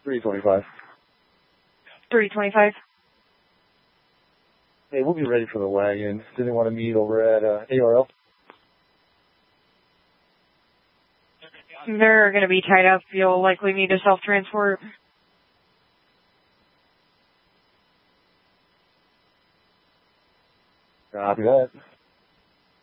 325. 325. Hey, we'll be ready for the wagon. Did they want to meet over at ARL? They're going to be tied up. You'll likely need a self-transport. Copy that.